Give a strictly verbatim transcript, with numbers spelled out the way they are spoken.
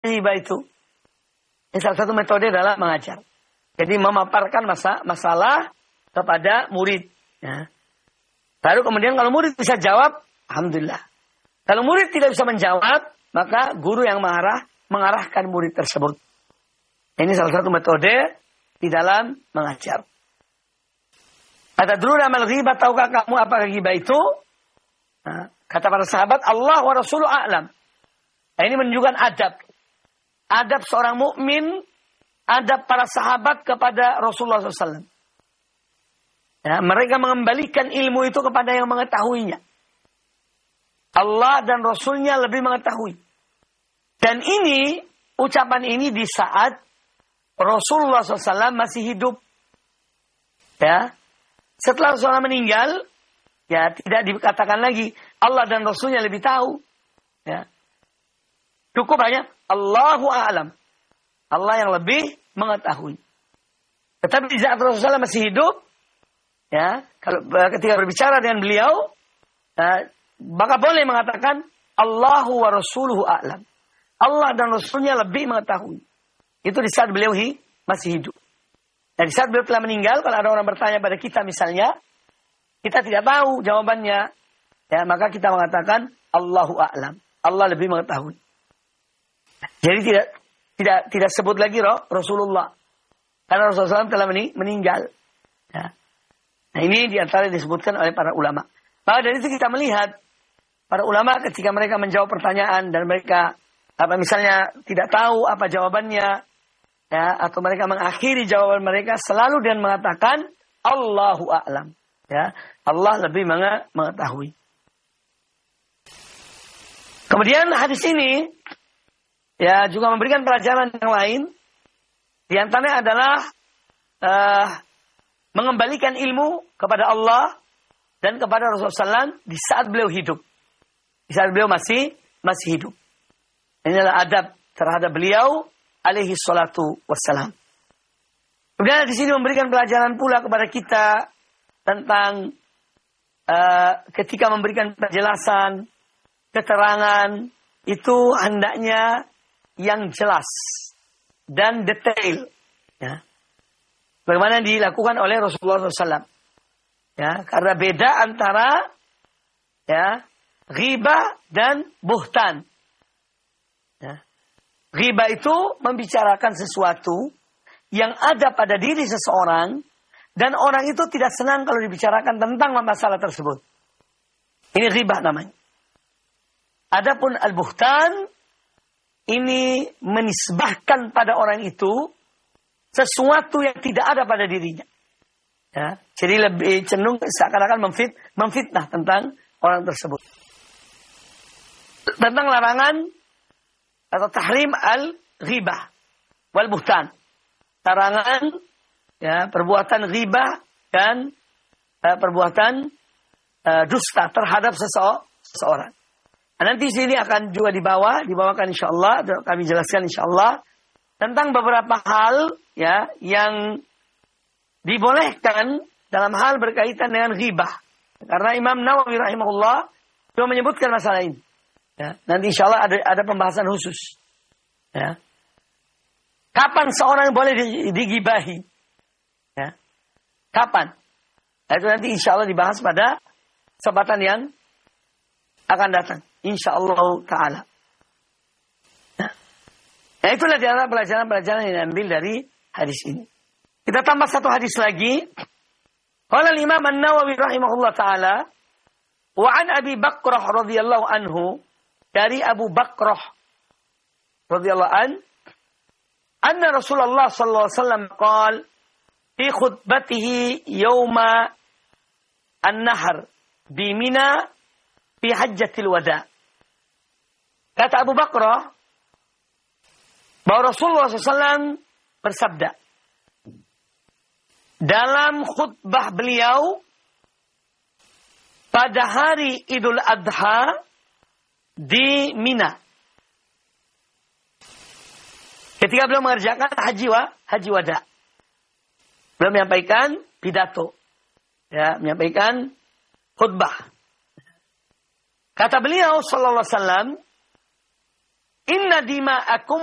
ghibah itu? Ini salah satu metode dalam mengajar. Jadi memaparkan masa, masalah kepada murid. Ya. Lalu kemudian kalau murid bisa jawab, alhamdulillah. Kalau murid tidak bisa menjawab, maka guru yang mengarah, mengarahkan murid tersebut. Ini salah satu metode di dalam mengajar. Atadruna mal ghibah, tahukah kamu apa ghibah itu? Nah, kata para sahabat, Allah wa Rasuluhu a'lam. Nah, ini menunjukkan adab. Adab seorang mukmin, adab para sahabat kepada Rasulullah shallallahu alaihi wasallam. Ya, mereka mengembalikan ilmu itu kepada yang mengetahuinya. Allah dan Rasulnya lebih mengetahui. Dan ini, ucapan ini di saat Rasulullah shallallahu alaihi wasallam masih hidup. Ya, setelah Rasulullah meninggal, ya tidak dikatakan lagi Allah dan Rasulnya lebih tahu. Ya, cukup hanya Allahu a'lam. Allah yang lebih mengetahui. Tetapi di saat Rasulullah masih hidup, ya, kalau ketika berbicara dengan beliau, ya, maka boleh mengatakan Allahu wa Rasuluhu a'lam. Allah dan Rasulnya lebih mengetahui. Itu di saat beliau hi, masih hidup. Dan di saat beliau telah meninggal, kalau ada orang bertanya pada kita misalnya, kita tidak tahu jawabannya, ya, maka kita mengatakan Allahu a'lam. Allah lebih mengetahui. Jadi tidak tidak tidak sebut lagi roh Rasulullah, karena Rasulullah shallallahu alaihi wasallam telah meninggal. Ya. Nah, ini diantara disebutkan oleh para ulama. Maka dari itu kita melihat para ulama ketika mereka menjawab pertanyaan dan mereka apa misalnya tidak tahu apa jawabannya, ya, atau mereka mengakhiri jawaban mereka selalu dengan mengatakan Allahu a'lam. Ya, Allah lebih mengetahui. Kemudian hadis ini, ya, juga memberikan pelajaran yang lain. Di antaranya adalah uh, mengembalikan ilmu kepada Allah dan kepada Rasulullah shallallahu alaihi wasallam di saat beliau hidup. Di saat beliau masih masih hidup. Ini adalah adab terhadap beliau alaihi salatu wassalam. Kemudian di sini memberikan pelajaran pula kepada kita tentang uh, ketika memberikan penjelasan, keterangan, itu hendaknya yang jelas dan detail. Ya. Bagaimana dilakukan oleh Rasulullah shallallahu alaihi wasallam. Ya, karena beda antara, ya, ghibah dan buhtan. Ya. Ghibah itu membicarakan sesuatu yang ada pada diri seseorang dan orang itu tidak senang kalau dibicarakan tentang masalah tersebut. Ini ghibah namanya. Adapun al-buhtan ini menisbahkan pada orang itu sesuatu yang tidak ada pada dirinya. Ya, jadi lebih cenderung seakan-akan memfit, memfitnah tentang orang tersebut. Tentang larangan atau tahrim al-ghibah wal buhtan. Larangan, ya, perbuatan ghibah dan uh, perbuatan uh, dusta terhadap seseorang. Nah, nanti sini akan juga dibawa, dibawakan insyaallah, kami jelaskan insyaallah tentang beberapa hal, ya, yang dibolehkan dalam hal berkaitan dengan ghibah. Karena Imam Nawawi rahimahullah juga menyebutkan masalah ini. Ya, nanti insyaallah ada ada pembahasan khusus. Ya. Kapan seorang boleh digibahi? Ya. Kapan? Nah, itu nanti insyaallah dibahas pada kesempatan yang akan datang. Insyaallah ta'ala. Nah, nah itulah di antara pelajaran-pelajaran yang diambil dari hadis ini. Kita tambah satu hadis lagi. Qala al-Imam An-Nawawi rahimahullah ta'ala, wa an Abi Bakrah radhiyallahu anhu, dari Abu Bakrah radhiyallahu an, anna Rasulullah sallallahu alaihi wasallam qala fi khutbatihi yawma an-nahr bi Mina fi hajjatil wada. Kata Abu Bakrah bahwa Rasulullah sallallahu alaihi wasallam bersabda dalam khutbah beliau pada hari Idul Adha di Mina. Ketika beliau mengerjakan haji wa, haji wada. Beliau menyampaikan pidato. Ya, menyampaikan khutbah. Kata beliau sallallahu alaihi wasallam, "Inna dima'akum